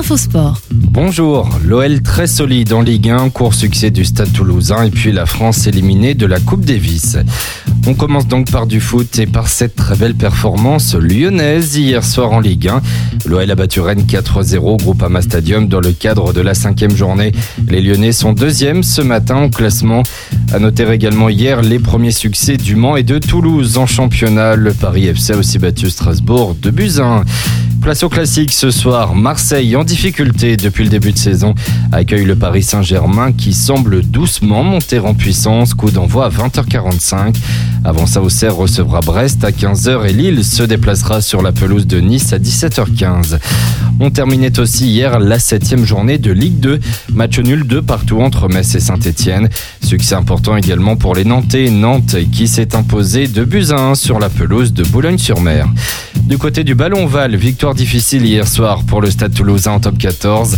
Infosport. Bonjour, l'OL très solide en Ligue 1, court succès du Stade Toulousain et puis la France éliminée de la Coupe Davis. On commence donc par du foot et par cette très belle performance lyonnaise hier soir en Ligue 1. L'OL a battu Rennes 4-0 au Groupama Stadium dans le cadre de la 5e journée. Les Lyonnais sont deuxièmes ce matin au classement. À noter également hier les premiers succès du Mans et de Toulouse en championnat. Le Paris FC a aussi battu Strasbourg 2-1. Place au classique ce soir, Marseille en difficulté depuis le début de saison accueille le Paris Saint-Germain qui semble doucement monter en puissance. Coup d'envoi à 20h45. Avant ça, Auxerre recevra Brest à 15h et Lille se déplacera sur la pelouse de Nice à 17h15. On terminait aussi hier la 7e journée de Ligue 2. Match nul 2 partout entre Metz et Saint-Etienne. Succès important également pour les Nantais. Nantes qui s'est imposé 2-1 sur la pelouse de Boulogne-sur-Mer. Du côté du ballon ovale, victoire difficile hier soir pour le Stade Toulousain en top 14,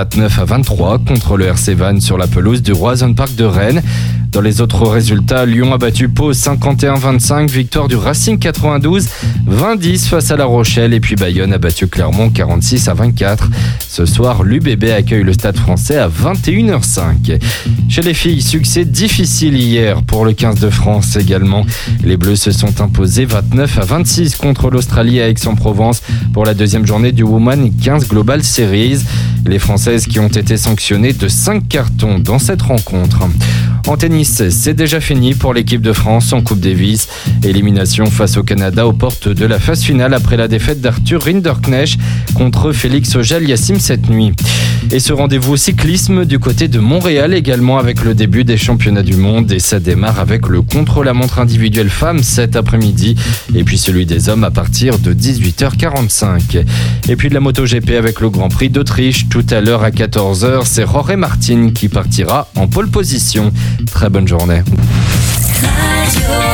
29-23 contre le RC Vannes sur la pelouse du Roazhon Park de Rennes. Dans les autres résultats, Lyon a battu Pau 51-25, victoire du Racing 92, 20-10 face à La Rochelle et puis Bayonne a battu Clermont 46-24. Ce soir, l'UBB accueille le Stade Français à 21h05. Chez les filles, succès difficile hier pour le 15 de France également. Les Bleus se sont imposés 29-26 contre l'Australie à Aix-en-Provence pour la deuxième journée du Women 15 Global Series. Les Françaises qui ont été sanctionnées de 5 cartons dans cette rencontre. En tennis, c'est déjà fini pour l'équipe de France en Coupe Davis. Élimination face au Canada aux portes de la phase finale après la défaite d'Arthur Rinderknecht contre Félix Auger-Aliassime cette nuit. Et ce rendez-vous cyclisme du côté de Montréal également avec le début des championnats du monde. Et ça démarre avec le contre-la-montre individuel femmes cet après-midi. Et puis celui des hommes à partir de 18h45. Et puis de la MotoGP avec le Grand Prix d'Autriche. Tout à l'heure à 14h, c'est Jorge Martin qui partira en pole position. Très bonne journée. Radio.